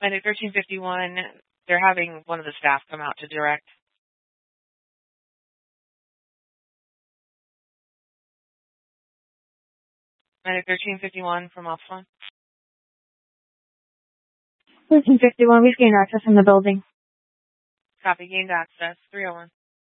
Medic 1351, they're having one of the staff come out to direct. Medic 1351 from Alpha. 1351, we've gained access in the building. Copy, gained access. 301.